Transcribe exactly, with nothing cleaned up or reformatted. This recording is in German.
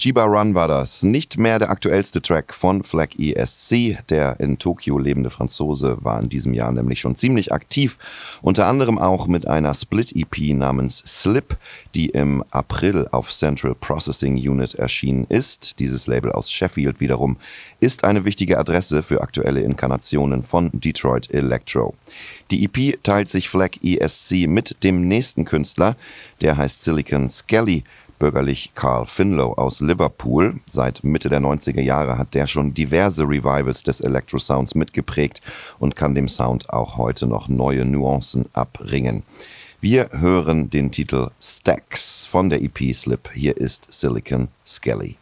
Chiba Run war das. Nicht mehr der aktuellste Track von Flag E S C. Der in Tokio lebende Franzose war in diesem Jahr nämlich schon ziemlich aktiv. Unter anderem auch mit einer Split-E P namens Slip, die im April auf Central Processing Unit erschienen ist. Dieses Label aus Sheffield wiederum ist eine wichtige Adresse für aktuelle Inkarnationen von Detroit Electro. Die E P teilt sich Flag E S C mit dem nächsten Künstler. Der heißt Silicon Skelly. Bürgerlich Carl Finlow aus Liverpool. Seit Mitte der neunziger Jahre hat der schon diverse Revivals des Electro-Sounds mitgeprägt und kann dem Sound auch heute noch neue Nuancen abringen. Wir hören den Titel Stacks von der E P Slip. Hier ist Silicon Skelly.